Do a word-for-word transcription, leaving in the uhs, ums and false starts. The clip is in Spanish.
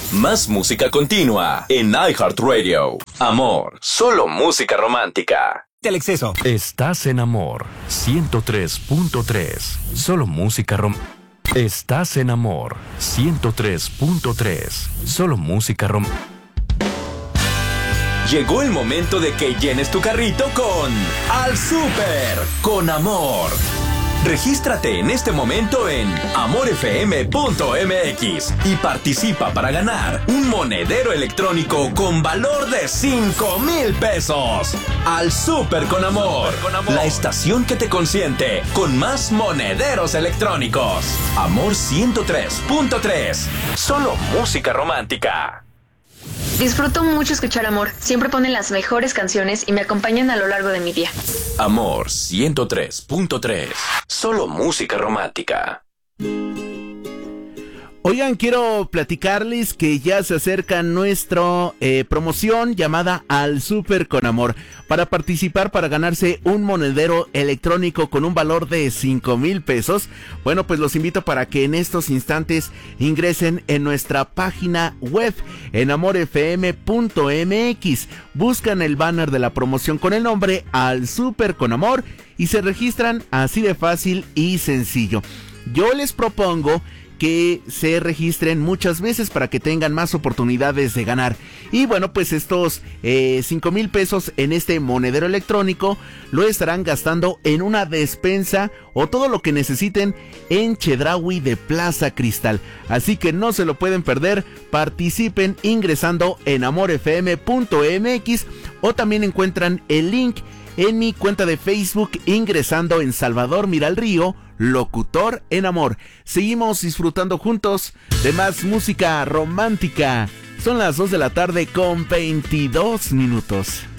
Más música continua en iHeartRadio. Amor, solo música romántica. Del exceso. Estás en Amor ciento tres punto tres. Solo música rom... Estás en Amor ciento tres punto tres. Solo música rom... Llegó el momento de que llenes tu carrito con Al Súper con Amor. Regístrate en este momento en amor f m punto m x y participa para ganar un monedero electrónico con valor de cinco mil pesos. Al Súper con Amor, la estación que te consiente con más monederos electrónicos. Amor ciento tres punto tres, solo música romántica. Disfruto mucho escuchar Amor. Siempre ponen las mejores canciones y me acompañan a lo largo de mi día. Amor ciento tres punto tres. Solo música romántica. Oigan, quiero platicarles que ya se acerca nuestra eh, promoción llamada Al Súper con Amor. Para participar, para ganarse un monedero electrónico con un valor de cinco mil pesos. Bueno, pues los invito para que en estos instantes ingresen en nuestra página web en amor f m punto m x. Buscan el banner de la promoción con el nombre Al Súper con Amor y se registran así de fácil y sencillo. Yo les propongo que se registren muchas veces para que tengan más oportunidades de ganar. Y bueno, pues estos eh, cinco mil pesos en este monedero electrónico lo estarán gastando en una despensa o todo lo que necesiten en Chedraui de Plaza Cristal. Así que no se lo pueden perder. Participen ingresando en amor f m punto m x o también encuentran el link en mi cuenta de Facebook ingresando en Salvador Miralrío, locutor en Amor. Seguimos disfrutando juntos de más música romántica. Son las dos de la tarde con veintidós minutos.